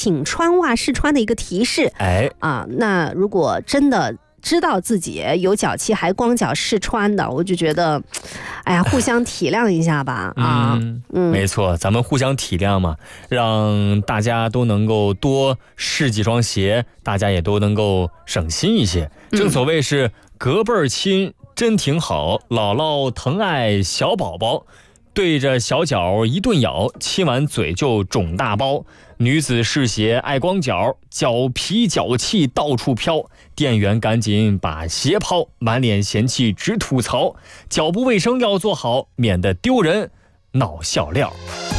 请穿袜试穿的一个提示。那如果真的知道自己有脚气还光脚试穿的，我就觉得互相体谅一下吧。 没错，咱们互相体谅嘛，让大家都能够多试几双鞋，大家也都能够省心一些。正所谓是隔辈儿亲真挺好，姥姥疼爱小宝宝，对着小脚一顿咬，亲完嘴就肿大包。女子试鞋爱光脚，脚皮脚气到处飘，店员赶紧把鞋抛，满脸嫌弃直吐槽，脚不卫生要做好，免得丢人闹笑料。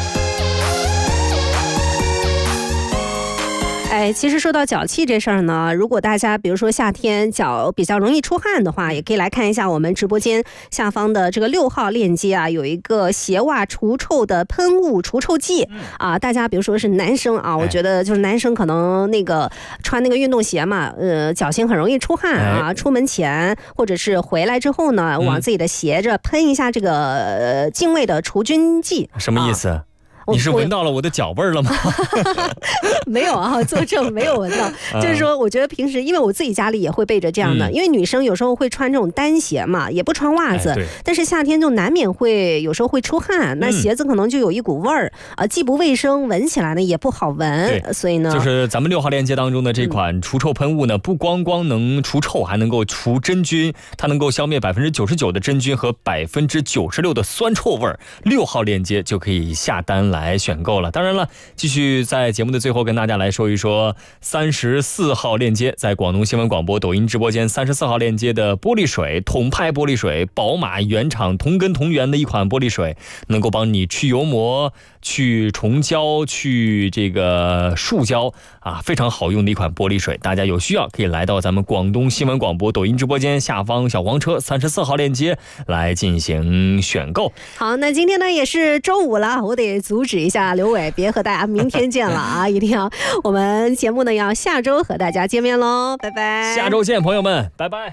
其实说到脚气这事儿呢，如果大家比如说夏天脚比较容易出汗的话，也可以来看一下我们直播间下方的这个6号链接啊，有一个鞋袜除臭的喷雾除臭剂大家比如说是男生我觉得就是男生可能那个穿那个运动鞋嘛，脚心很容易出汗出门前或者是回来之后呢，往自己的鞋着喷一下这个净味的除菌剂。 什么意思？你是闻到了我的脚味了吗？ 没有作证没有闻到。就是说我觉得平时因为我自己家里也会备着这样的，因为女生有时候会穿这种单鞋嘛，也不穿袜子，但是夏天就难免会有时候会出汗，那鞋子可能就有一股味儿既不卫生，闻起来呢也不好闻，所以呢就是咱们6号链接当中的这款除臭喷雾呢，不光能除臭，还能够除真菌，它能够消灭99%的真菌和96%的酸臭味。6号链接就可以下单来选购了。当然了，继续在节目的最后跟大家来说一说34号链接，在广东新闻广播抖音直播间34号链接的玻璃水，统派玻璃水，宝马原厂同根同源的一款玻璃水，能够帮你去油膜、去虫胶、去这个树胶非常好用的一款玻璃水。大家有需要可以来到咱们广东新闻广播抖音直播间下方小黄车34号链接来进行选购。 好，那今天呢也是周五了，我得阻止一下刘伟，别和大家明天见了一定要我们节目呢要下周和大家见面喽，拜拜。 下周见，朋友们，拜拜。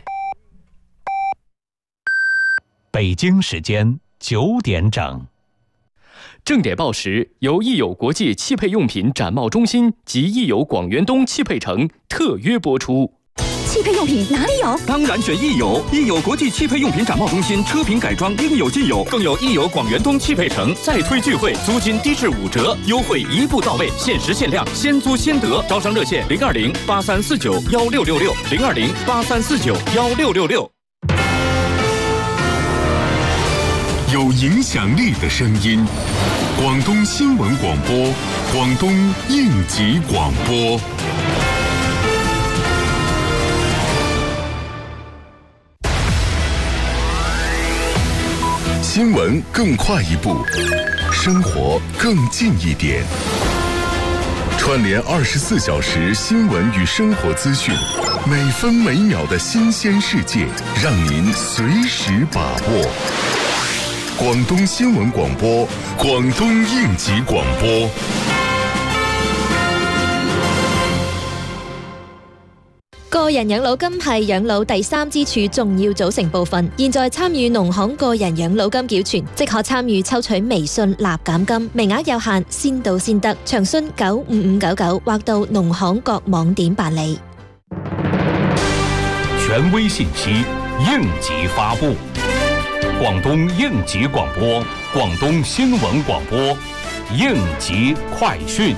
北京时间9点整。 正点报时由益友国际汽配用品展贸中心及益友广源东汽配城特约播出。 汽配用品哪里有？ 当然选益友，益友国际汽配用品展贸中心，车品改装应有尽有，更有益友广源东汽配城再推聚会，租金低至5折，优惠一步到位，限时限量，先租先得。招商热线020-8349-1666，020-8349-1666。 有影响力的声音，广东新闻广播，广东应急广播。新闻更快一步，生活更近一点。串联24小时新闻与生活资讯，每分每秒的新鲜世界，让您随时把握。广东新闻广播，广东应急广播。 個人養老金係養老第3支柱重要組成部分。現在參與農行個人養老金繳存，即可參與抽取微信立減金，名額有限，先到先得。詳詢95599或到農行各網點辦理。 權威信息，應急發布。廣東應急廣播，廣東新聞廣播，應急快訊。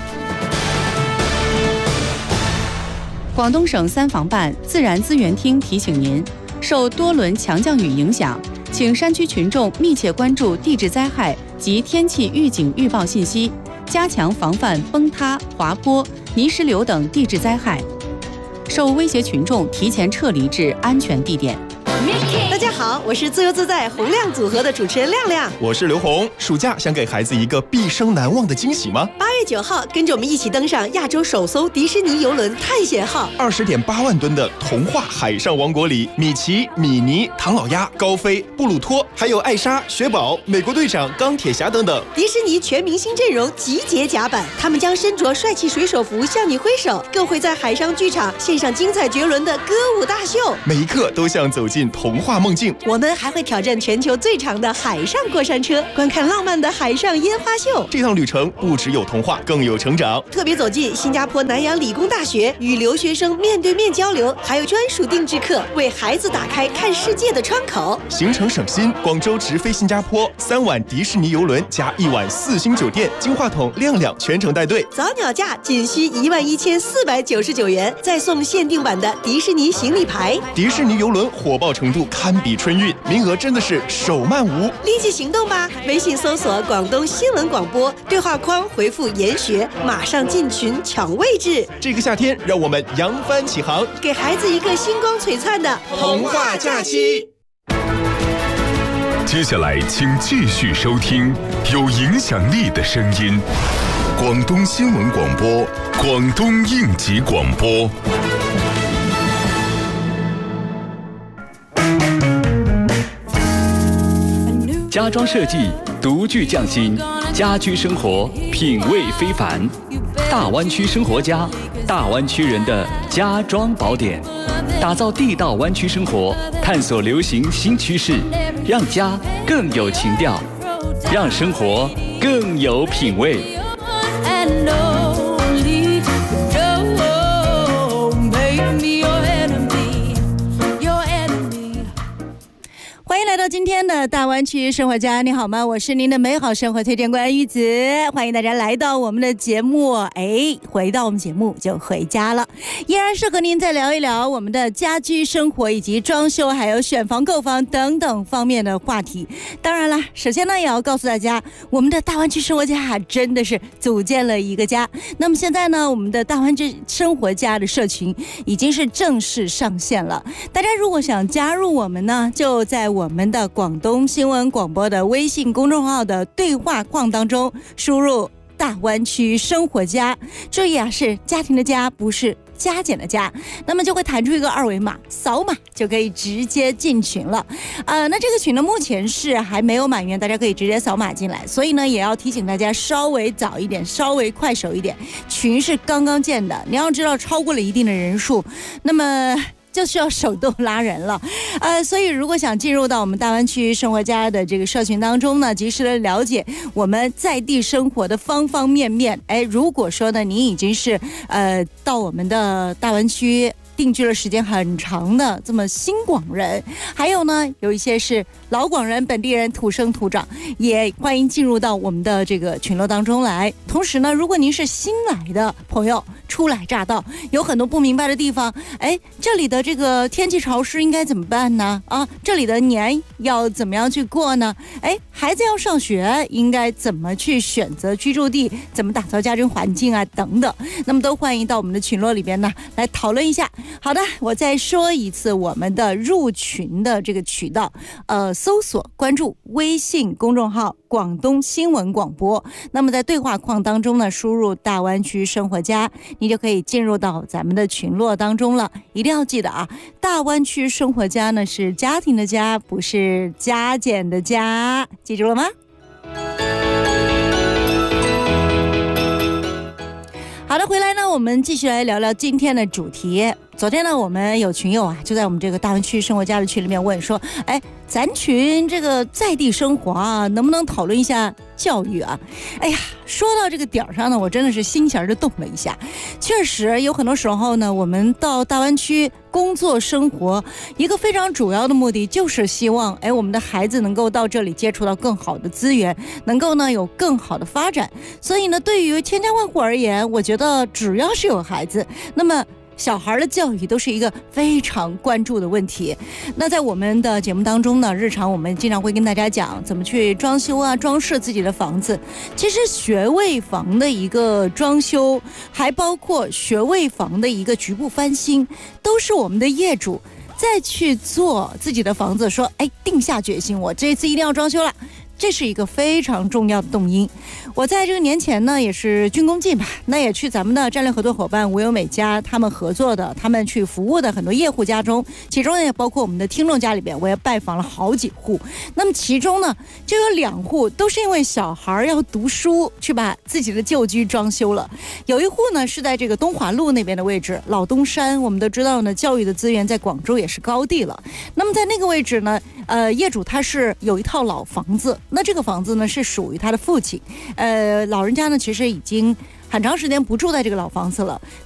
广东省3防办自然资源厅提醒您，受多轮强降雨影响，请山区群众密切关注地质灾害及天气预警预报信息，加强防范崩塌、滑坡、泥石流等地质灾害。受威胁群众提前撤离至安全地点。 大家好，我是自由自在洪亮组合的主持人亮亮。 我是刘红。暑假想给孩子一个毕生难忘的惊喜吗 ？8月9号，跟着我们一起登上亚洲首艘迪士尼邮轮探险号。 20.8万吨的童话海上王国里，米奇、米妮、唐老鸭、高飞、布鲁托，还有艾莎、雪宝、美国队长、钢铁侠等等。 迪士尼全明星阵容集结甲板，他们将身着帅气水手服向你挥手，更会在海上剧场献上精彩绝伦的歌舞大秀。 每一刻都像走进童话梦境。 我们还会挑战全球最长的海上过山车，观看浪漫的海上烟花秀。 这趟旅程不只有童话，更有成长。 特别走进新加坡南洋理工大学，与留学生面对面交流，还有专属定制课，为孩子打开看世界的窗口。 行程省心，广州直飞新加坡，3晚迪士尼游轮加1晚4星酒店，金话筒亮亮全程带队。 早鸟价仅需11499元，再送限定版的迪士尼行李牌。 迪士尼游轮火爆程度堪比春运，名额真的是手慢无， 立即行动吧！微信搜索广东新闻广播，对话框回复研学，马上进群抢位置。 这个夏天，让我们扬帆起航， 给孩子一个星光璀璨的童话假期。 接下来，请继续收听有影响力的声音——广东新闻广播、广东应急广播。 家装设计独具匠心，家居生活品味非凡。大湾区生活家，大湾区人的家装宝典，打造地道湾区生活，探索流行新趋势，让家更有情调，让生活更有品味。 欢迎来到今天的大湾区生活家，你好吗？我是您的美好生活推荐官玉子，欢迎大家来到我们的节目。回到我们节目就回家了，依然是和您再聊一聊我们的家居生活以及装修，还有选房购房等等方面的话题。当然了，首先呢也要告诉大家，我们的大湾区生活家真的是组建了一个家。那么现在呢，我们的大湾区生活家的社群已经是正式上线了。大家如果想加入我们呢，就在我们的广东新闻广播的微信公众号的对话框当中输入大湾区生活家，注意啊，是家庭的家，不是加减的加，那么就会弹出一个二维码，扫码就可以直接进群了。那这个群呢目前是还没有满员，大家可以直接扫码进来，所以呢也要提醒大家稍微早一点，稍微快手一点，群是刚刚建的，你要知道超过了一定的人数，那么就需要手动拉人了，所以如果想进入到我们大湾区生活家的这个社群当中呢，及时的了解我们在地生活的方方面面。如果说呢你已经是到我们的大湾区定居了时间很长的这么新广人，还有呢有一些是老广人、本地人土生土长，也欢迎进入到我们的这个群落当中来。同时呢，如果您是新来的朋友，初来乍到，有很多不明白的地方，这里的这个天气潮湿应该怎么办呢？这里的年要怎么样去过呢？孩子要上学应该怎么去选择居住地，怎么打造家庭环境啊等等，那么都欢迎到我们的群落里边呢来讨论一下。好的，我再说一次我们的入群的这个渠道，搜索关注微信公众号广东新闻广播，那么在对话框当中呢输入大湾区生活家，你就可以进入到咱们的群落当中了。一定要记得啊，大湾区生活家呢是家庭的家，不是加减的加，记住了吗？好的，回来呢我们继续来聊聊今天的主题。昨天呢我们有群友啊就在我们这个大湾区生活家的群里面问说，咱群这个在地生活啊能不能讨论一下教育啊？说到这个点上呢，我真的是心弦就动了一下。确实有很多时候呢，我们到大湾区工作生活，一个非常主要的目的就是希望我们的孩子能够到这里接触到更好的资源，能够呢有更好的发展。所以呢对于千家万户而言，我觉得只要是有孩子，那么小孩的教育都是一个非常关注的问题。那在我们的节目当中呢，日常我们经常会跟大家讲怎么去装修啊、装饰自己的房子。其实学位房的一个装修，还包括学位房的一个局部翻新，都是我们的业主再去做自己的房子，说定下决心，我这次一定要装修了。 这是一个非常重要的动因。我在这个年前呢，也是军工季吧，那也去咱们的战略合作伙伴无忧美家他们合作的，他们去服务的很多业户家中，其中也包括我们的听众家里边，我也拜访了好几户。那么其中呢，就有2户都是因为小孩要读书，去把自己的旧居装修了。有一户呢是在这个东华路那边的位置，老东山，我们都知道呢，教育的资源在广州也是高地了。那么在那个位置呢，业主他是有一套老房子，那这个房子呢是属于他的父亲，老人家呢其实已经很长时间不住在这个老房子了，